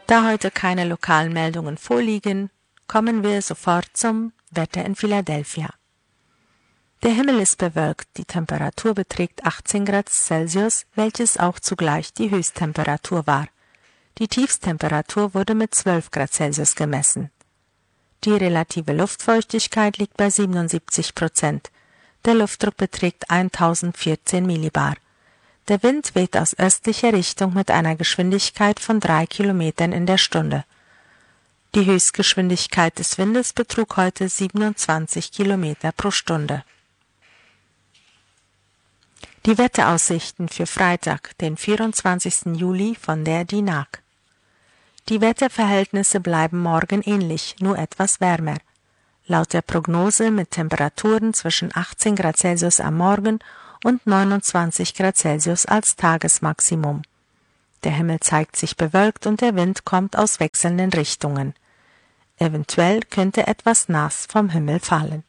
Da heute keine lokalen Meldungen vorliegen, kommen wir sofort zum Wetter in Philadelphia. Der Himmel ist bewölkt, die Temperatur beträgt 18 Grad Celsius, welches auch zugleich die Höchsttemperatur war. Die Tiefsttemperatur wurde mit 12 Grad Celsius gemessen. Die relative Luftfeuchtigkeit liegt bei 77%. Der Luftdruck beträgt 1014 Millibar. Der Wind weht aus östlicher Richtung mit einer Geschwindigkeit von 3 Kilometern in der Stunde. Die Höchstgeschwindigkeit des Windes betrug heute 27 Kilometer pro Stunde. Die Wetteraussichten für Freitag, den 24. Juli von der DINAG. Die Wetterverhältnisse bleiben morgen ähnlich, nur etwas wärmer. Laut der Prognose mit Temperaturen zwischen 18 Grad Celsius am Morgen und 29 Grad Celsius als Tagesmaximum. Der Himmel zeigt sich bewölkt und der Wind kommt aus wechselnden Richtungen. Eventuell könnte etwas Nas vom Himmel fallen.